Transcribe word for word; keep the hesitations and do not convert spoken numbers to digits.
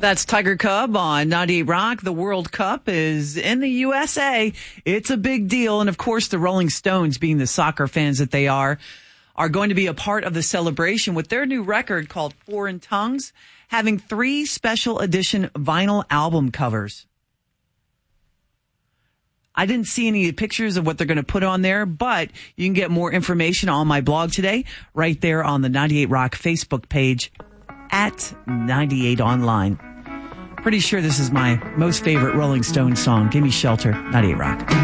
That's Tiger Cub on ninety-eight Rock. The World Cup is in the U S A. It's a big deal. And of course, the Rolling Stones, being the soccer fans that they are, are going to be a part of the celebration with their new record called Foreign Tongues, having three special edition vinyl album covers. I didn't see any pictures of what they're going to put on there, but you can get more information on my blog today, right there on the ninety-eight Rock Facebook page at ninety-eight Online. Pretty sure this is my most favorite Rolling Stones song. Give Me Shelter, ninety-eight Rock.